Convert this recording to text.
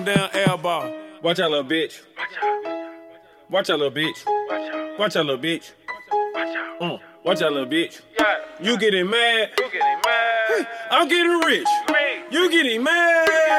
damn air ball. Watch out, little bitch. Watch out, little bitch. Watch out, little bitch. Watch out, little bitch. You getting mad? I'm getting rich. You getting mad?